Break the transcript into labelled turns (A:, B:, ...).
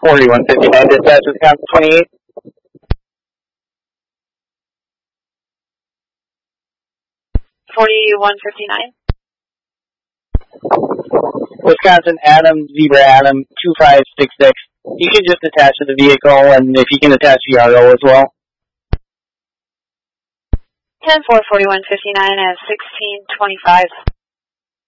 A: 4159, dispatch, Wisconsin 28. Wisconsin Adam, Zebra Adam, 2566. You can just attach to the vehicle, and if you can attach VRO as well.
B: 10-4, 4159 and 1625.